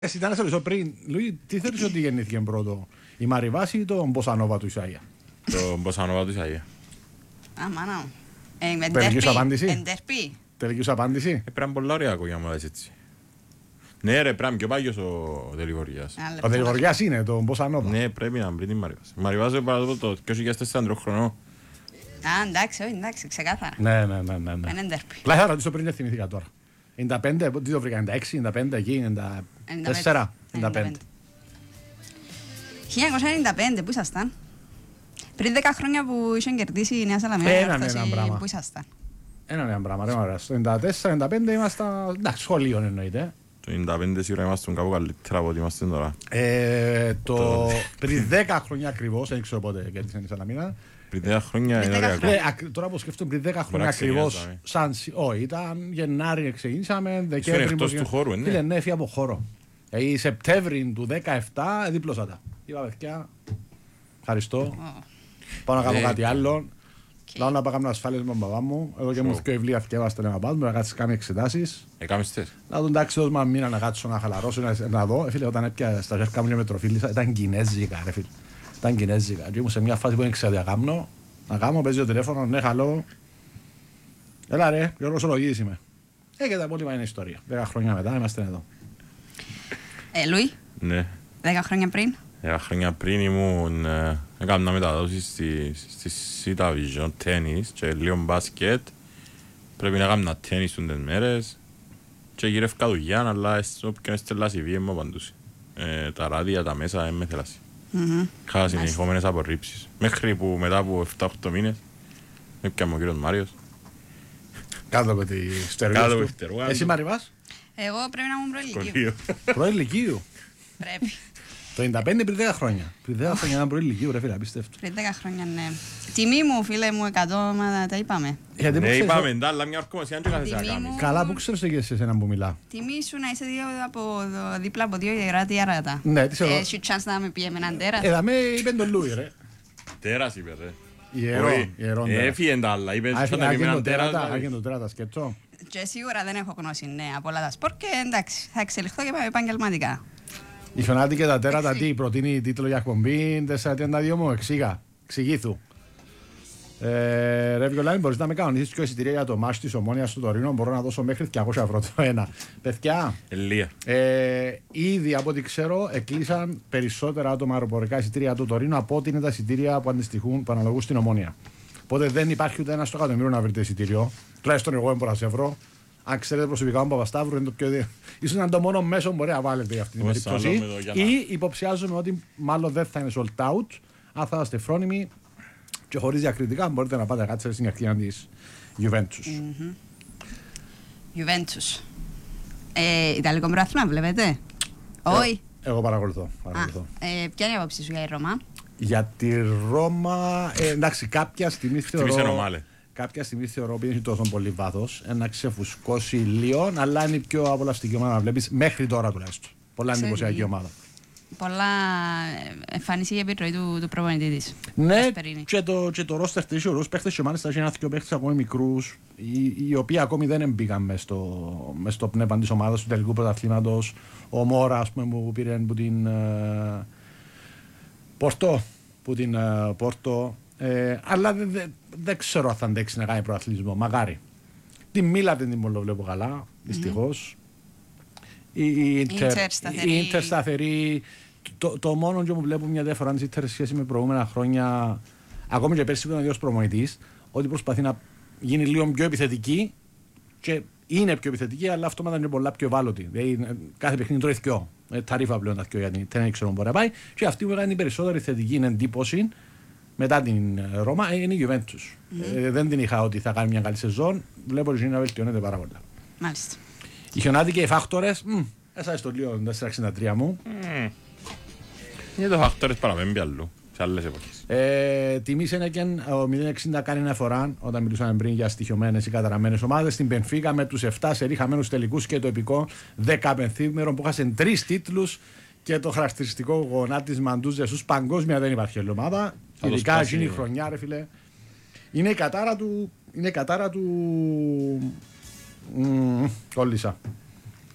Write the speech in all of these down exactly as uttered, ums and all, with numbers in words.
Εσύ ήταν σε ρωτήσω πριν, Λουί, τι θέλεις ότι γεννήθηκε πρώτο, η Μαριβάση ή το Μποσανόβα του Ισαΐα? Το Μποσανόβα του Ισαΐα. Α, μάνα μου. Τελική σου απάντηση. Εντερπή. Τελική σου απάντηση. Ε, πρέπει να είναι πολλά ωραία ακούγια μου λες έτσι. Ναι ρε, πρέπει να είναι πιο πάγιος ο Δελιγοριάς. Ο Δελιγοριάς είναι το Μποσανόβα. Ναι, πρέπει να είναι πριν την Μαριβάση. Η Μαριβάση παραδείγματος το δύο χιλιάδες τέσσερα χρονών. Α, εντάξει, όχι, εντάξει, ξεκάθαρα. Ναι, ναι, ναι, ναι. Είναι εντερπή. Πλά θα ρωτήσω πριν, δεν θυμήθηκα τώρα. ενενήντα πέντε, τι το βρήκα, ενενήντα έξι, ενενήντα πέντε εκεί, ενενήντα τέσσερα, ενενήντα πέντε. χίλια εννιακόσια ενενήντα πέντε, πού ήσασταν? Πριν δέκα χρόνια που είχαν κερδίσει η Νέα Σαλαμίνα, Έναν έναν πράγμα. πού ήσασταν? Έναν έναν πράγμα, ρε μωρέ. Στο ενενήντα τέσσερα ενενήντα πέντε ήμασταν, εντάξει, σχολείων εννοείται. Το ενενήντα πέντε σίγουρα ήμασταν κάπου καλύτερα από ό,τι είμαστε τώρα. Ε, το... πριν δέκα χρόνια ακριβώς, δεν ξέρω πότε κέρδισε η Σαλαμίνα. Πριν δέκα χρόνια είναι ωραία. Ναι, τώρα που σκέφτομαι πριν δέκα χρόνια ακριβώς, σαν... όχι, ήταν Γενάρη ξεκινήσαμε, Δεκέμβρη. Είναι εκτός του χώρου, ναι. Φίλε, ναι, έφυγα από χώρο. Η Σεπτέμβρη του δεκαεπτά δίπλωσα τα. Είπα, παιδιά, ευχαριστώ. Πάω να κάνω κάτι άλλο. Λάω να πάω να κάνω ασφάλειες με τον παπά μου. Εδώ και μου δύο βιβλία θυκεύαστε να πάω, να κάτσεις κάνει εξετάσεις. Έκαμες τες. Να τον εντάξει δώσ' μα μήνα να κάτσω να χαλαρώσω, να δω. Φίλε, όταν έπια στα ζέρκα μου μια μετροφίλισσα, ήταν κινέζικα ρε φίλε. Ήταν κινέζικα. Και ήμουν σε μια φάση που δεν ξέρω τι να κάνω. Να κάνω, παίζει το τηλέφωνο, ναι, χαλό. Έλα ρε, Γιώργος Ολογίδης είμαι. Ε, και τα υπόλοιπα είναι ιστορία. Δέκα χρόνια μετά είμαστε εδώ. Ε, Λουί. Ναι. Δέκα χρόνια πριν. Δέκα χρόνια πριν ήμουν, ε, έκανα μεταδόσεις στη, στη Σίτα Vision, τένις και λίγο μπάσκετ. Πρέπει να έκανα τένις τούντες μέρες. Και γύρευκα δουλειά, αλλά όποιον έστελα σι βι μου απαντούσε. Ε, τα ράδια, τα μέσα, δεν με θέλασε. Mm-hmm. Είχα συνεχόμενες απορρίψεις. Μέχρι που μετά από επτά οκτώ μήνες έπιαμε ο κύριος Μάριος. Κάτω από τη στερεούς Κάτω από του. τη στερεούς. Εσύ Μαριβάς? Εγώ πρέπει να ήμουν προηλικίου. Σχολείο. Προηλικίου. Πρέπει. Το ενενήντα πέντε πριν δέκα χρόνια. Πριν δέκα χρόνια ήταν προηλικίου, ρε φίλε, απίστευτο. Πριν δέκα χρόνια, ναι. Τιμή μου, φίλε μου, εκατό, μα τα είπαμε. Γιατί που Ναι, ξέρεις- είπαμε, εντά, αλλά μια ορκομοσία δεν κάθεσαι να Τιμή κάνεις. μου. Καλά, που ξέρεις και σε εσένα που μιλά. Τιμή σου να είσαι δύο από, δίπλα από δύο γεράτη αράτα. Ναι, τι σε ρωτώ. Έχει chance να με πει με έναν τέρα. Εδώ με είπε τον Λούι, ρε. Τέρας είπε ρε. Ιερό, Όχι, ιερό. έφυγε τα άλλα, είπε Άρχιε να πει με έναν τέρας. τέρατα, δηλαδή. άρχιε το τέρατα, σκέτο. Και σίγουρα δεν έχω γνώση ναι, από όλα τα σπορ και εντάξει, θα εξελιχθώ και με επαγγελματικά. Η Φωνάτη και τα τέρατα τι προτείνει τίτλο για εκπομπή τετρακόσια τριάντα δύο μου, εξήγα, εξηγήθου. Ε, ρε Βιολάνη, μπορείς να με κανονίσεις και εισιτήρια για το μάτς της Ομόνοιας στο Τωρίνο, μπορώ να δώσω μέχρι διακόσια ευρώ το ένα. Παιδιά, Ελία. ε, ήδη από ό,τι ξέρω εκλείσαν περισσότερα άτομα αεροπορικά εισιτήρια του Τωρίνο από ό,τι είναι τα εισιτήρια που αντιστοιχούν, που αναλογούν στην Ομόνια. Οπότε δεν υπάρχει ούτε ένα στο εκατομμύριο να βρείτε εισιτήριο. Τουλάχιστον εγώ δεν μπορώ να σε βρω. Αν ξέρετε προσωπικά μου Παπασταύρου, είναι το πιο δι... ίσως είναι το μόνο μέσο που μπορεί να βάλετε για αυτή την Πώς περίπτωση. άλλο με το για να- Ή υποψιάζομαι ότι μάλλον δεν θα είναι sold out. Αν θα είστε φρόνιμοι και χωρίς διακριτικά, μπορείτε να πάτε να κάτσετε στην ακτίνα της Juventus. Juventus. Ε, Ιταλικό πρωτάθλημα, βλέπετε. Όχι. Εγώ παρακολουθώ. Α, παρακολουθώ. ε, ποια είναι η άποψη σου για η Ρώμα? Για τη Ρώμα, ε, εντάξει, κάποια στιγμή Χτύπησε θεωρώ. νομάλε. Κάποια στιγμή θεωρώ ότι δεν έχει τόσο πολύ βάθος να ξεφουσκώσει λίγο, αλλά είναι η πιο απολαυστική ομάδα να βλέπεις μέχρι τώρα τουλάχιστον. Πολλά Ξέρει. εντυπωσιακή ομάδα. Πολλά ε, εμφανίσει η επιρροή του, του προπονητή της. Ναι, Κασπερίνη. και το, και το ρόστερ της ορούς παίχτες και μάλιστα έχει ένα-δυο παίχτες ακόμη μικρούς, οι, οι οποίοι ακόμη δεν εμπήκαν μες στο, μες στο πνεύμα της ομάδας του τελικού πρωταθλήματος. Ο Μόρα, ας πούμε, που πήρε που την ε, Πορτό, που την ε, Πορτό, ε, αλλά δεν δε, δε ξέρω αν θα αντέξει να κάνει πρωταθλητισμό, μακάρι. Τη Μίλα δεν την πολύ βλέπω καλά, δυστυχώς. Η, η, Ίντερ, Ίντερ σταθερή. η Ίντερ σταθερή. Το, το μόνο που βλέπω μια διαφορά της Ίντερ σε σχέση με προηγούμενα χρόνια, ακόμη και πέρσι που ήταν ο ίδιος προπονητής, ότι προσπαθεί να γίνει λίγο πιο επιθετική και είναι πιο επιθετική, αλλά αυτόματα είναι πολλά πιο ευάλωτη. Δηλαδή, κάθε παιχνίδι τρώει θκιό. Ε, τα ρήφα πλέον τα θκιό, γιατί δεν ξέρω μπορεί να πάει. Και αυτή που έκανε την περισσότερη θετική εντύπωση μετά την Ρώμα είναι η Juventus. Mm. Ε, δεν την είχα ότι θα κάνει μια καλή σεζόν. Βλέπω ότι είναι να βελτιώνεται πάρα πολλά. Μάλιστα. Οι Χιονάτι και οι Φάκτορες, έσα στο λίγο τετρακόσια εξήντα τρία μου. Mm. Είναι το φάκτορες παραπέμπει αλλού, σε άλλες εποχές. Ε, τιμή Σένεκεν, ο μηδέν κόμμα εξήντα κάνει ένα φορά όταν μιλούσαμε πριν για στοιχειωμένες ή καταραμένες ομάδες. Στην Πενφίκα με τους επτά σερί χαμένους τελικούς και το επικό δέκα πενθήμερο που είχαν τρεις τίτλους και το χαρακτηριστικό γονάτισμα του Ζεσούς. Παγκόσμια δεν υπάρχει άλλη ομάδα. Θα το Ειδικά σπάσει. εκείνη η χρονιά, ρε φίλε. Είναι η κατάρα του. Είναι η κατάρα του. Μ, κόλλησα.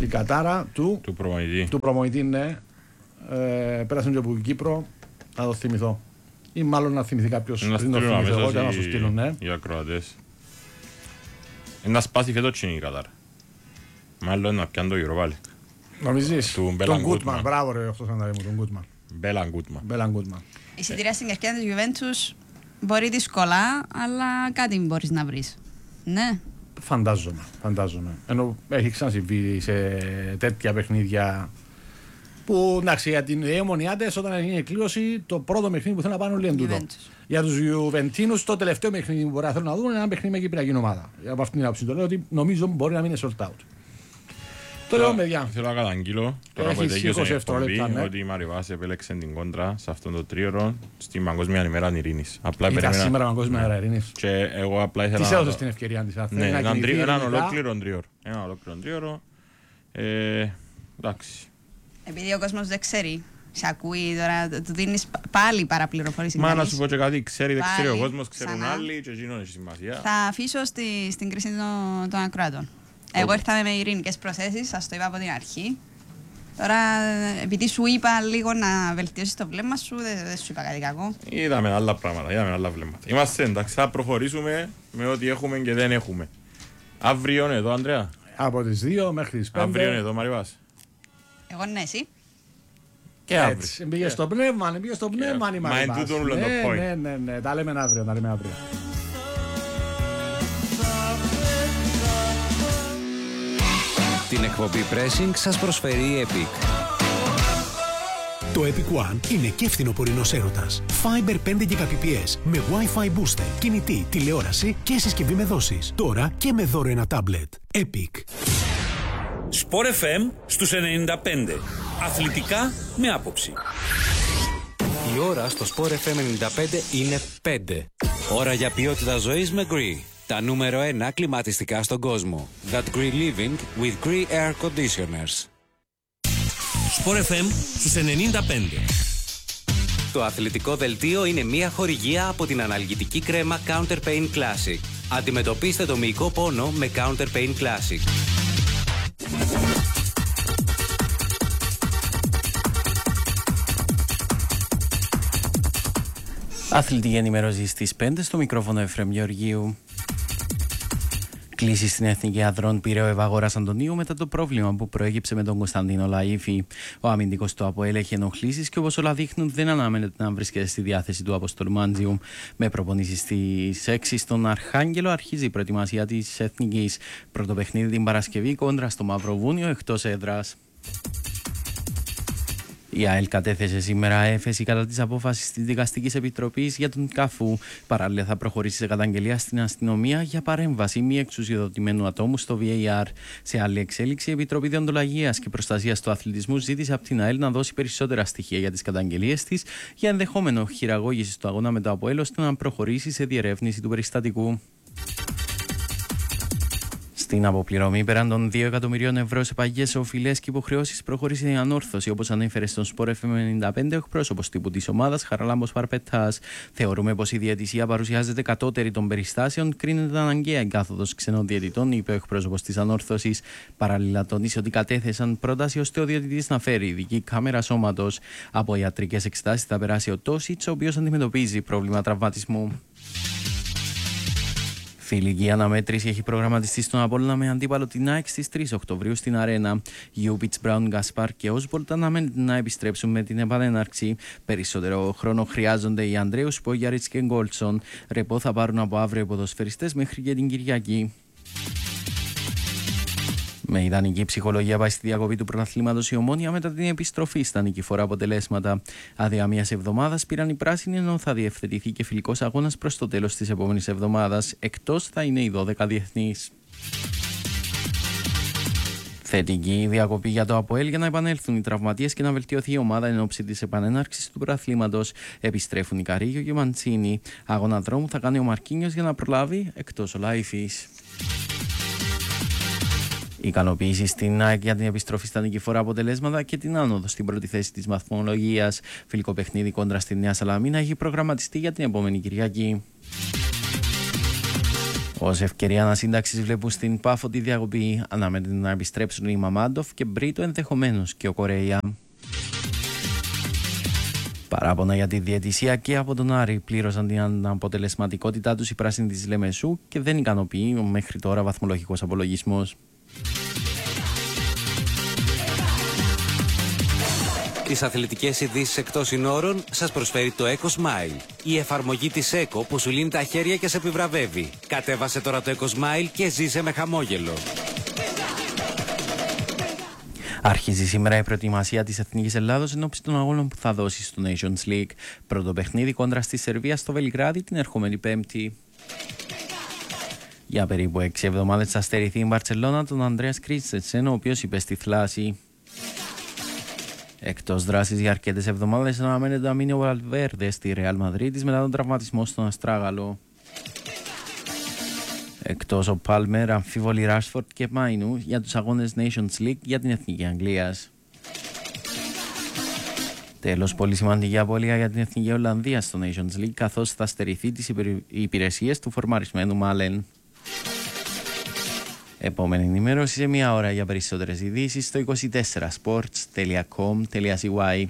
Η κατάρα του, του προμονητή. Του προμονητή, ναι. Ε, πέρασαν και από Κύπρο, θα το θυμηθώ. Ή μάλλον να θυμηθεί κάποιος πριν το θυμηθώ εγώ και να σου στείλουν, ναι. Οι ακροατές. Να σπάσει φέτος η κατάρα. Μάλλον να πιάνει το Europa League. Νομίζεις, τον Γκούτμαν, μπράβο ρε, αυτό θα μου, τον Γκούτμαν. Μπέλαν Γκούτμαν. Μπέλαν Γκούτμαν. Η εισιτήρια στην κερκίδα της Juventus μπορεί δύσκολα, αλλά κάτι μπορείς να βρεις. Ναι. Φαντάζομαι, φαντάζομαι. Ενώ έχει ξανασυμβεί σε τέτοια παιχνίδια που εντάξει για την Ομονιάτες όταν είναι κλήρωση το πρώτο παιχνίδι που θέλουν να πάνε όλοι εντούτο. Για τους Ιουβεντίνους το τελευταίο παιχνίδι που μπορεί να θέλουν να δουν είναι ένα παιχνίδι με κυπριακή ομάδα. Από αυτήν την άποψη το λέω ότι νομίζω μπορεί να μην είναι sold out. Το λέω παιδιά. Θέλω να καταγγείλω τώρα που ετέγιωσε η εκπομπή ότι η Μαριβάς επέλεξε την κόντρα σε αυτόν το τρίωρο στην Παγκόσμια ημέρα Ειρήνης. Ήταν σήμερα Παγκόσμια ημέρα Ειρήνης. Και εγώ απλά ήθελα να... Της έδωσες την ευκαιρία της. Ναι, έναν ολόκληρο τρίωρο. Ένα ολόκληρο τρίωρο. Εντάξει. Επειδή ο κόσμος δεν ξέρει, σε ακούει τώρα, του δίνεις πάλι παραπληροφορήσεις. Μα να σου πω και κάτι, ξέρει, δεν ξέρει ο κόσμος, ξέρουν άλλοι και εκείνον έχει σημασία. Θα αφήσω στη, στην κρίση των, των ακροάτων. Εγώ ήρθαμε με ειρηνικές προθέσεις, σας το είπα από την αρχή. Τώρα, επειδή σου είπα λίγο να βελτιώσεις το βλέμμα σου, δεν, δεν σου είπα κάτι κακό. Είδαμε άλλα πράγματα, είδαμε άλλα βλέμματα. Είμαστε εντάξει, θα προχωρήσουμε με ό,τι έχουμε και δεν έχουμε. Αύριο είναι εδώ, Ανδρέα. Από τις δύο μέχρι τις πέντε. Αύριο είναι εδώ, Μαριβάς. Εγώ ναι, εσύ. Και αύριο. Πήγε στο πνεύμα, πήγε στο πνεύμα η Μαριβάς. Μα εν τούτον όλο το point. Ναι, ναι, ναι, τα λέμε αύριο, τα λέμε αύριο. Την εκπομπή Pressing σας προσφέρει η Epic. Το Epic One είναι και φθινοπορεινός έρωτας. Fiber πέντε Gbps με Wi-Fi booster, κινητή, τηλεόραση και συσκευή με δόσεις. Τώρα και με δώρο ένα τάμπλετ. Epic. Sport εφ εμ στους ενενήντα πέντε. Αθλητικά με άποψη. Η ώρα στο Sport εφ εμ ενενήντα πέντε είναι πέντε. Ώρα για ποιότητα ζωής με Gree. Τα νούμερο ένα κλιματιστικά στον κόσμο. That Gree Living with Gree Air Conditioners. Sport εφ εμ στους ενενήντα πέντε. Το αθλητικό δελτίο είναι μια χορηγία από την αναλγητική κρέμα Counter Pain Classic. Αντιμετωπίστε το μυϊκό πόνο με Counter Pain Classic. Αθλητική ενημέρωση στις πέντε, στο μικρόφωνο Εφραίμ Γεωργίου. Κλήσεις στην Εθνική Ανδρών Πειραιώ Ευαγόρας Αντωνίου μετά το πρόβλημα που προέκυψε με τον Κωνσταντίνο Λαΐφη. Ο αμυντικός του ΑΠΟΕΛ έχει ενοχλήσεις και όπως όλα δείχνουν δεν αναμένεται να βρίσκεται στη διάθεση του Αποστόλου Μάντζιου. Με προπονήσεις στις έξι στον Αρχάγγελο αρχίζει η προετοιμασία της Εθνικής. Πρώτο παιχνίδι την Παρασκευή κόντρα στο Μαυροβούνιο εκτός έδρας. Η ΑΕΛ κατέθεσε σήμερα έφεση κατά της απόφασης της Δικαστικής Επιτροπής για τον Καφού. Παράλληλα, θα προχωρήσει σε καταγγελία στην αστυνομία για παρέμβαση μη εξουσιοδοτημένου ατόμου στο βι έι αρ. Σε άλλη εξέλιξη, η Επιτροπή Δεοντολογίας και Προστασίας του Αθλητισμού ζήτησε από την ΑΕΛ να δώσει περισσότερα στοιχεία για τις καταγγελίες της για ενδεχόμενο χειραγώγηση του αγώνα με το ΑΠΟΕΛ ώστε να προχωρήσει σε διερεύνηση του περιστατικού. Στην αποπληρωμή πέραν των δύο εκατομμυρίων ευρώ σε παγιές οφειλές και υποχρεώσεις προχώρησε η ανόρθωση, όπως ανέφερε στον Sport εφ εμ ενενήντα πέντε ο εκπρόσωπος τύπου της ομάδας Χαραλάμπος Παρπετάς. Θεωρούμε πως η διαιτησία παρουσιάζεται κατώτερη των περιστάσεων, κρίνεται αναγκαία εγκάθοδος ξενών διαιτητών, είπε ο εκπρόσωπος της ανόρθωσης. Παράλληλα, τονίσε ότι κατέθεσαν πρόταση ώστε ο διαιτητής να φέρει ειδική κάμερα σώματος. Από ιατρικές εξετάσεις θα περάσει ο Τόσιτς, ο οποίος αντιμετωπίζει πρόβλημα τραυματισμού. Φιλική αναμέτρηση έχει προγραμματιστεί στον Απόλλωνα με αντίπαλο την ΑΕΚ στις τρεις Οκτωβρίου στην Αρένα. Γιούπιτς, Μπράουν, Γκασπάρ και Όσμπολτ αναμένεται να επιστρέψουν με την επανέναρξη. Περισσότερο χρόνο χρειάζονται οι Ανδρέους, Πόγιαριτς και Γκόλτσον. Ρεπό θα πάρουν από αύριο οι ποδοσφαιριστές μέχρι και την Κυριακή. Με ιδανική ψυχολογία πάει στη διακοπή του πρωταθλήματος η Ομόνοια μετά την επιστροφή στα νικηφόρα αποτελέσματα. Άδεια μιας εβδομάδας πήραν οι πράσινοι, ενώ θα διευθετηθεί και φιλικός αγώνας προς το τέλος της επόμενης εβδομάδας. Εκτός θα είναι οι δώδεκα διεθνείς. Θετική διακοπή για το ΑΠΟΕΛ για να επανέλθουν οι τραυματίες και να βελτιωθεί η ομάδα εν ώψη της επανέναρξης του πρωταθλήματος. Επιστρέφουν οι Καρίγιο και Μαντσίνη. Αγώνα δρόμου θα κάνει ο Μαρκίνιος για να προλάβει εκτός ο Λάιφης. Η ικανοποίηση στην ΑΕΚ για την επιστροφή στα νικηφόρα αποτελέσματα και την άνοδο στην πρώτη θέση της βαθμολογίας. Φιλικό παιχνίδι κόντρα στη Νέα Σαλαμίνα έχει προγραμματιστεί για την επόμενη Κυριακή. Ως ευκαιρία ανασύνταξης βλέπουν στην Πάφο τη διακοπή. Αναμένεται να επιστρέψουν οι Μαμάντοφ και Μπρίτο, ενδεχομένως και ο Κορέια. Παράπονα για τη διαιτησία και από τον Άρη πλήρωσαν την αναποτελεσματικότητά τους οι πράσινοι της Λεμεσού και δεν ικανοποιεί ο μέχρι τώρα βαθμολογικός απολογισμός. Τις αθλητικές ειδήσεις εκτός συνόρων σας προσφέρει το Eco Smile. Η εφαρμογή της Eco που σου λύνει τα χέρια και σε επιβραβεύει. Κατέβασε τώρα το Eco Smile και ζήσε με χαμόγελο. Αρχίζει σήμερα η προετοιμασία της Εθνικής Ελλάδος ενόψει των αγώνων που θα δώσει στο Nations League. Πρώτο παιχνίδι κόντρα στη Σερβία στο Βελιγράδι την ερχόμενη Πέμπτη. Για περίπου έξι εβδομάδες θα στερηθεί η Μπαρτσελώνα τον Ανδρέας Κρίστενσεν, ο οποίος υπέστη θλάση. Εκτός δράσης για αρκετές εβδομάδες αναμένεται να μείνει ο Βαλβέρντε στη Ρεάλ Μαδρίτης μετά τον τραυματισμό στον Αστράγαλο. Εκτός ο Πάλμερ, αμφίβολοι Ράσφορντ και Μάινου για τους αγώνες Nations League για την Εθνική Αγγλίας. Τέλος, πολύ σημαντική απώλεια για την Εθνική Ολλανδία στο Nations League, καθώς θα στερηθεί τις υπηρεσίες του φορμαρισμένου Μάλεν. Επόμενη ενημέρωση σε μία ώρα. Για περισσότερες ειδήσεις στο είκοσι τέσσερα sports τελεία com τελεία c y.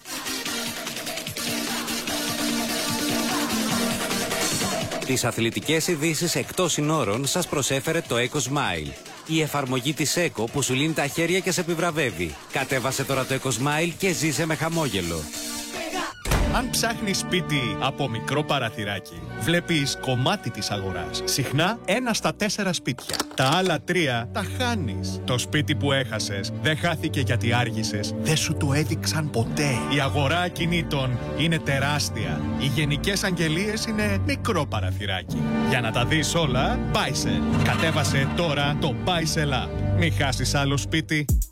Τις αθλητικές ειδήσεις εκτός συνόρων σας προσέφερε το Eco Smile. Η εφαρμογή της Eco που σου λύνει τα χέρια και σε επιβραβεύει. Κατέβασε τώρα το Eco Smile και ζήσε με χαμόγελο. Αν ψάχνεις σπίτι από μικρό παραθυράκι, βλέπεις κομμάτι της αγοράς. Συχνά ένα στα τέσσερα σπίτια. Τα άλλα τρία τα χάνεις. Το σπίτι που έχασες δεν χάθηκε γιατί άργησες. Δεν σου το έδειξαν ποτέ. Η αγορά ακινήτων είναι τεράστια. Οι γενικές αγγελίες είναι μικρό παραθυράκι. Για να τα δεις όλα, Buysell. Κατέβασε τώρα το Buysell App. Μην χάσεις άλλο σπίτι.